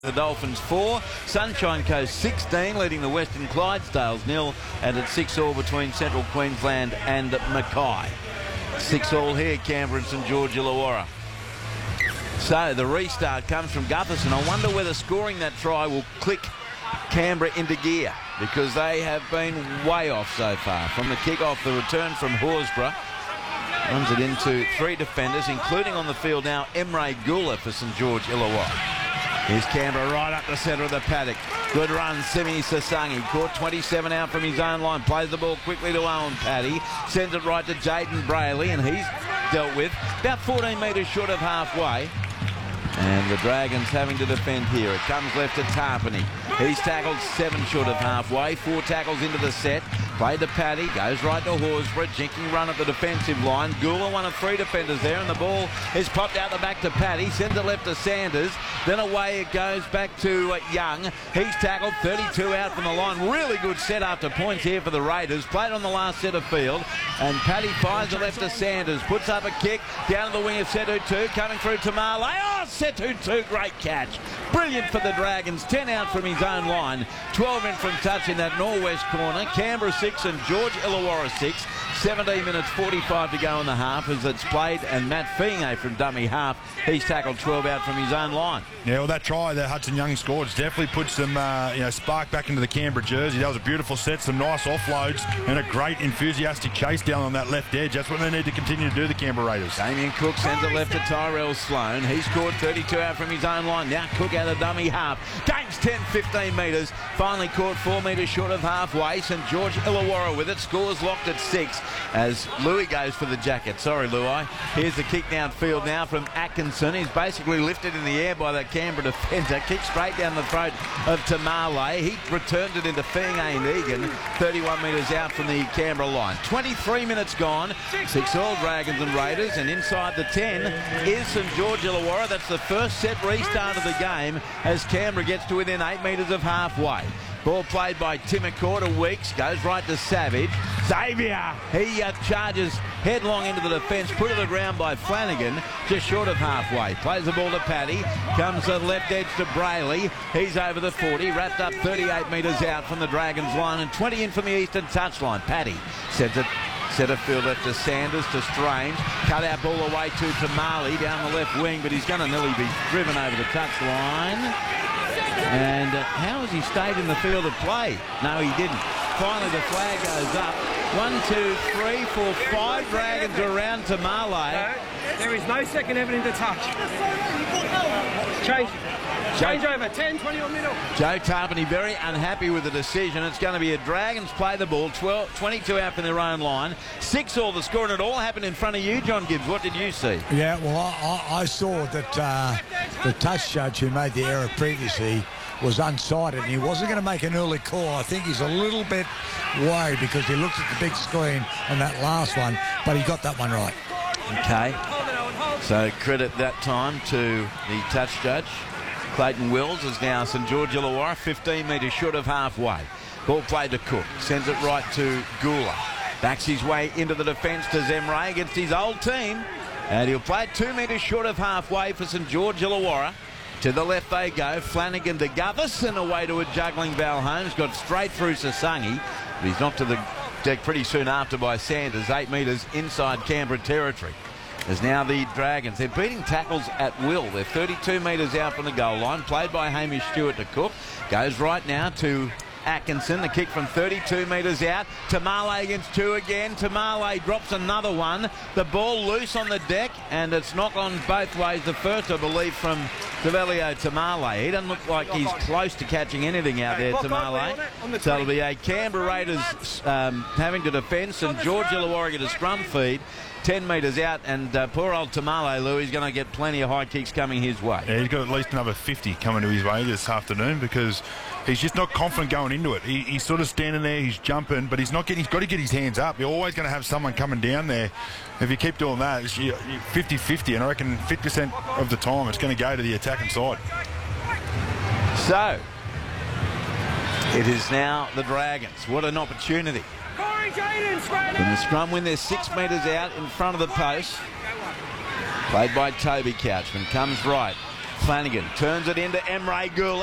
The Dolphins 4, Sunshine Coast 16, leading the Western Clydesdales 0, and at 6-all between Central Queensland and Mackay. 6-all here, Canberra and St George Illawarra. So the restart comes from Gutherson. I wonder whether scoring that try will click Canberra into gear, because they have been way off so far. From the kick-off, the return from Horsburgh runs it into three defenders, including on the field now Emre Gula for St George Illawarra. Here's Canberra right up the centre of the paddock. Good run, Simi Sasangi. Caught 27 out from his own line. Plays the ball quickly to Owen Paddy. Sends it right to Jaden Brayley, and he's dealt with about 14 metres short of halfway. And the Dragons having to defend here. It comes left to Tarpany. He's tackled 7 short of halfway. 4 tackles into the set. Played to Paddy. Goes right to Horsburgh. Jinking run at the defensive line. Gula, one of 3 defenders there, and the ball is popped out the back to Paddy. Sends it left to Sanders. Then away it goes back to Young. He's tackled 32 out from the line. Really good set after points here for the Raiders. Played on the last set of field. And Paddy fires it left to Sanders. Puts up a kick down to the wing of Setutu. Coming through to Marley. Oh, Setutu, great catch. Brilliant for the Dragons. 10 out from his own line. 12 in from touch in that northwest corner. Canberra 6 and George Illawarra 6. 17 minutes 45 to go in the half as it's played, and Matt Fiinge from dummy half, he's tackled 12 out from his own line. Yeah, well, that try that Hudson Young scored definitely puts some spark back into the Canberra jersey. That was a beautiful set, some nice offloads, and a great enthusiastic chase down on that left edge. That's what they need to continue to do, the Canberra Raiders. Damien Cook sends it left to Tyrell Sloan. He scored 32 out from his own line. Now Cook out of dummy half. Gains 10-15 metres. Finally caught 4 metres short of halfway. St George Illawarra with it. Scores locked at 6 as Louis goes for the jacket. Sorry, Louis. Here's the kick downfield now from Atkinson. He's basically lifted in the air by the Canberra defender. Kick straight down the throat of Tamale. He returned it into Fiinge and Egan. 31 metres out from the Canberra line. 23 minutes gone. 6-all Dragons and Raiders, and inside the 10 is St George Illawarra. That's the first set restart of the game as Canberra gets to within 8 metres of halfway. Ball played by Timacor to Weeks. Goes right to Savage. Xavier. He charges headlong into the defence. Put to the ground by Flanagan. Just short of halfway. Plays the ball to Paddy. Comes to the left edge to Brayley. He's over the 40. Wrapped up 38 metres out from the Dragons line and 20 in from the eastern touchline. Paddy sends it centre field left to Sanders, to Strange. Cut out ball away to Tamale down the left wing, but he's going to nearly be driven over the touchline. And how has he stayed in the field of play? No, he didn't. Finally, the flag goes up. 1, 2, 3, 4, 5 Dragons around Tamale. There is no second evidence to touch. Change over, 10, 20 or middle. Joe Tarpany very unhappy with the decision. It's going to be a Dragons play the ball, 22 out from their own line. 6-all the score, and it all happened in front of you, John Gibbs. What did you see? Yeah, well, I saw that the touch judge who made the error previously was unsighted, and he wasn't going to make an early call. I think he's a little bit worried because he looked at the big screen on that last one, but he got that one right. Okay. So credit that time to the touch judge. Clayton Wills is now St George Illawarra, 15 metres short of halfway. Ball played to Cook. Sends it right to Gula. Backs his way into the defence to Zemre against his old team. And he'll play it 2 metres short of halfway for St George Illawarra. To the left they go. Flanagan to Gutherson, away to a juggling Val Holmes. Got straight through Sasangi. But he's knocked to the deck pretty soon after by Sanders. 8 metres inside Canberra territory. There's now the Dragons. They're beating tackles at will. They're 32 metres out from the goal line. Played by Hamish Stewart to Cook. Goes right now to Atkinson. The kick from 32 metres out. Tamale against 2 again. Tamale drops another one. The ball loose on the deck, and it's knocked on both ways. The first, I believe, from Savelio Tamale. He doesn't look like he's close to catching anything out there, Tamale. So it'll be a Canberra Raiders having to defend. St George Illawarra get a scrum feed. 10 metres out, and poor old Tamale, Lou, he's going to get plenty of high kicks coming his way. Yeah, he's got at least another 50 coming to his way this afternoon because he's just not confident going into it. He's sort of standing there, he's jumping, but he's got to get his hands up. You're always going to have someone coming down there. If you keep doing that, it's 50-50, and I reckon 50% of the time it's going to go to the attacking side. So, it is now the Dragons. What an opportunity. In the scrum when they're 6 metres out in front of the post. Played by Toby Couchman. Comes right. Flanagan turns it into Emre Gul.